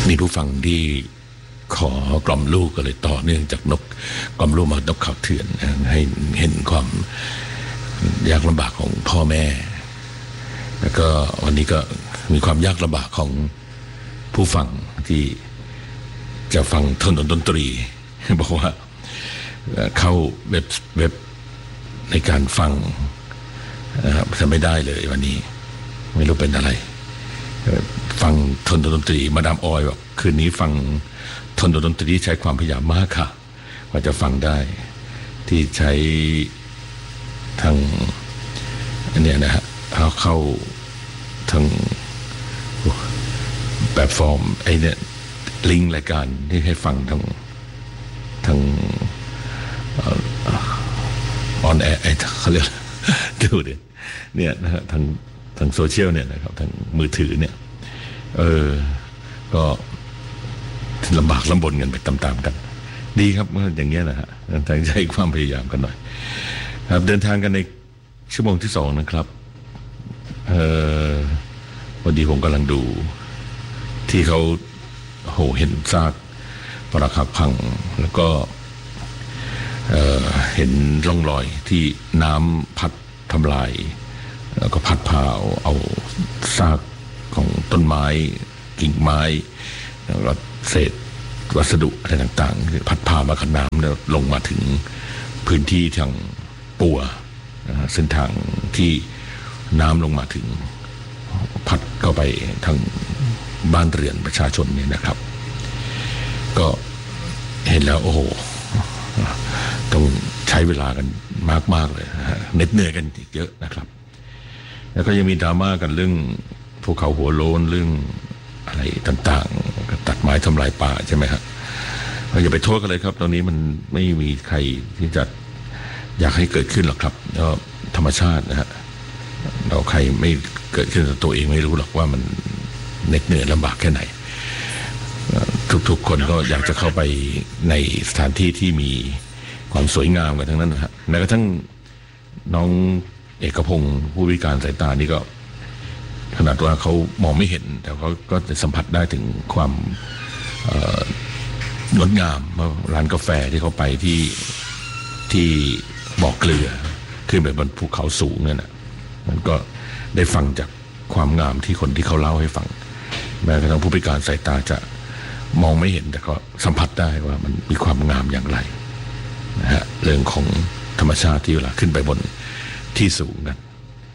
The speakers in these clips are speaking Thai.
มีผู้ฟังที่ขอกล่อมลูกก็เลยต่อเนื่องจากนกกล่อมลูกมานกเขาเถื่อนให้เห็นความยากลำบากของพ่อแม่แล้วก็วันนี้ก็มีความยากลำบากของผู้ฟังที่จะฟังถนนดนตรีบอกว่าเข้าเว็บในการฟังทำไม่ได้เลยวันนี้ไม่รู้เป็นอะไรฟังทนดนตรีมาดามออยบอกคืนนี้ฟังทนดนตรีใช้ความพยายามมากค่ะกว่าจะฟังได้ที่ใช้ทางอันเนี้ยนะฮะเข้าทางแบบฟอร์มไอเนี่ยลิงก์รายการที่ให้ฟังทางออนแอร์เขาเรียกดูดิเนี่ยนะฮะทางโซเชียลเนี่ยนะครับทางมือถือเนี่ยก็ลำบากลำบนกันไปตามๆกันดีครับอย่างเงี้ยนะฮะตั้งใจความพยายามกันหน่อยครับเดินทางกันในชั่วโมงที่2นะครับพอดีผมกำลังดูที่เขาเห็นซากปรักหักพังแล้วก็เห็นร่องรอยที่น้ำพัดทำลายแล้วก็พัดพาเอาซากของต้นไม้กิ่งไม้แล้วก็เศษวัสดุอะไรต่างๆพัดพามากับน้ำแล้วลงมาถึงพื้นที่ทางปัวเส้นทางที่น้ำลงมาถึงพัดเข้าไปทางบ้านเรือนประชาชนเนี่ยนะครับก็เห็นแล้วโอ้โหต้องใช้เวลากันมากๆเลยเหน็ดเหนื่อยกันเยอะนะครับแล้วก็ยังมีดราม่ากันเรื่องภูเขาหัวโล้นเรื่องอะไรต่างๆตัดไม้ทำลายป่าใช่ไหมครับเราอย่าไปโทษกันเลยครับตอนนี้มันไม่มีใครที่จะอยากให้เกิดขึ้นหรอกครับก็ธรรมชาตินะฮะเราใครไม่เกิดขึ้นกับตัวเองไม่รู้หรอกว่ามันเหน็ดเหนื่อยลำบากแค่ไหนทุกๆคนก็อยากจะเข้าไปในสถานที่ที่มีความสวยงามกันทั้งนั้นนะฮะแม้กระทั่งน้องเอกพงศ์ผู้พิการสายตานี่ก็ขนาดว่าเขามองไม่เห็นแต่เขาก็จะสัมผัสได้ถึงความงดงามร้านกาแฟที่เขาไปที่บ่อเกลือขึ้นไปบนภูเขาสูงเนี่ยนะมันก็ได้ฟังจากความงามที่คนที่เขาเล่าให้ฟังแม้กระทั่งผู้พิการสายตาจะมองไม่เห็นแต่ก็สัมผัสได้ว่ามันมีความงามอย่างไรนะฮะเรื่องของธรรมชาติที่เวลาขึ้นไปบนที่สูงกัน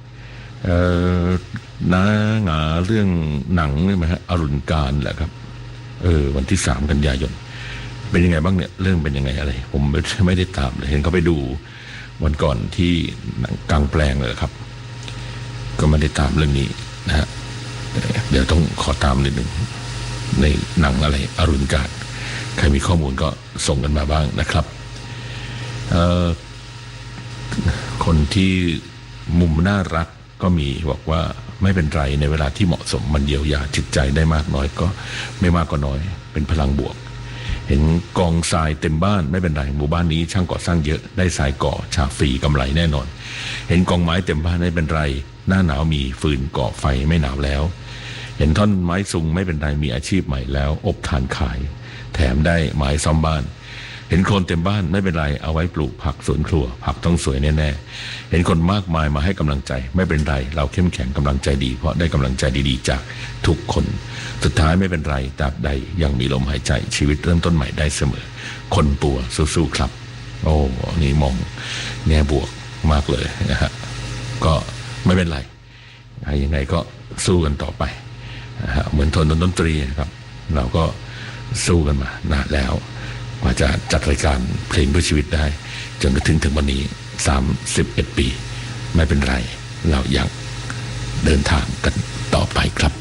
น้าหงาเรื่องหนังนี่ไหมฮะอรุณการแหละครับวันที่3 กันยายนเป็นยังไงบ้างเนี่ยเรื่องเป็นยังไงอะไรผมไม่ได้ตามเลยเห็นเขาไปดูวันก่อนที่กลางแปลงเลยครับก็ไม่ได้ตามเรื่องนี้นะฮะเดี๋ยวต้องขอตามนิดนึงในหนังอะไรอรุณการใครมีข้อมูลก็ส่งกันมาบ้างนะครับคนที่มุมน่ารักก็มีบอกว่าไม่เป็นไรในเวลาที่เหมาะสมมันเยียวยาจิตใจได้มากน้อยก็ไม่มากก็น้อยเป็นพลังบวกเห็นกองทรายเต็มบ้านไม่เป็นไรหมู่บ้านนี้ช่างก่อสร้างเยอะได้ทรายก่อฉาบฟรีกำไรแน่นอนเห็นกองไม้เต็มบ้านไม่เป็นไรหน้าหนาวมีฟืนก่อไฟไม่หนาวแล้วเห็นท่อนไม้ซุงไม่เป็นไรมีอาชีพใหม่แล้วอบถ่านขายแถมได้ไม้ซ่อมบ้านเห็นโคลนเต็มบ้านไม่เป็นไรเอาไว้ปลูกผักสวนครัวผักต้องสวยแน่ๆเห็นคนมากมายมาให้กำลังใจไม่เป็นไรเราเข้มแข็งกำลังใจดีเพราะได้กำลังใจดีๆจากทุกคนสุดท้ายไม่เป็นไรตราบใดยังมีลมหายใจชีวิตเริ่มต้นใหม่ได้เสมอคนปัวสู้ๆครับโอ้นี่มองแง่บวกมากเลยนะฮะก็ไม่เป็นไรยังไงก็สู้กันต่อไปนะฮะเหมือนทนดนตรีครับเราก็สู้กันมานานแล้วกว่าจะจัดรายการเพลงเพื่อชีวิตได้จนกระทั่งถึงวันนี้31 ปีไม่เป็นไรเรายังเดินทางกันต่อไปครับ